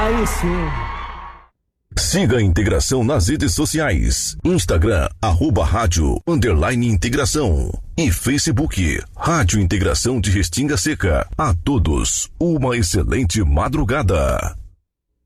Aí sim. Siga a Integração nas redes sociais. Instagram, @rádio_integração. E Facebook, Rádio Integração de Restinga Seca. A todos, uma excelente madrugada.